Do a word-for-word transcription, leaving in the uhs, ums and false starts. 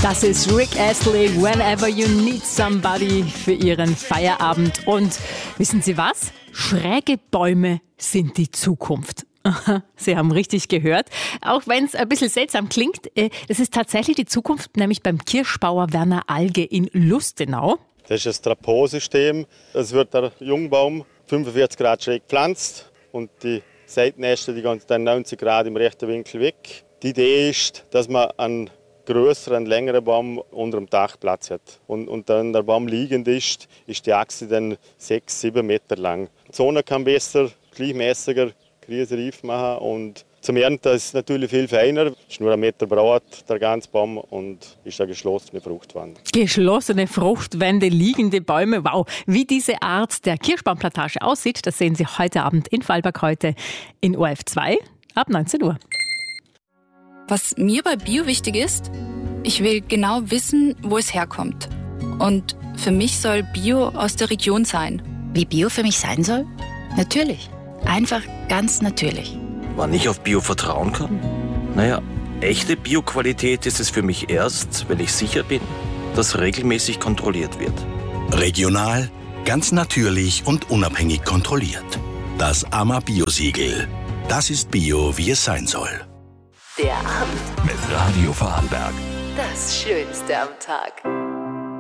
Das ist Rick Astley, Whenever You Need Somebody für Ihren Feierabend. Und wissen Sie was? Schräge Bäume sind die Zukunft. Sie haben richtig gehört. Auch wenn es ein bisschen seltsam klingt, das ist tatsächlich die Zukunft, nämlich beim Kirschbauer Werner Alge in Lustenau. Das ist ein Traposystem. Es wird der Jungbaum fünfundvierzig Grad schräg gepflanzt und die Seitenäste die gehen dann neunzig Grad im rechten Winkel weg. Die Idee ist, dass man einen größeren, längeren Baum unter dem Dach Platz hat. Und, und dann der Baum liegend ist, ist die Achse dann sechs, sieben Meter lang. Die Sonne kann besser, gleichmäßiger Krise reif machen und zum Ernten ist es natürlich viel feiner. Es ist nur ein Meter breit, der ganze Baum, und ist eine geschlossene Fruchtwand. Geschlossene Fruchtwände, liegende Bäume, wow. Wie diese Art der Kirschbaumplantage aussieht, das sehen Sie heute Abend in Vorarlberg heute in O R F zwei ab neunzehn Uhr. Was mir bei Bio wichtig ist, ich will genau wissen, wo es herkommt. Und für mich soll Bio aus der Region sein. Wie Bio für mich sein soll? Natürlich. Einfach ganz natürlich. Wann ich auf Bio vertrauen kann? Naja, echte Bio-Qualität ist es für mich erst, wenn ich sicher bin, dass regelmäßig kontrolliert wird. Regional, ganz natürlich und unabhängig kontrolliert. Das A M A Bio-Siegel. Das ist Bio, wie es sein soll. Der Abend mit Radio Vorarlberg. Das Schönste am Tag.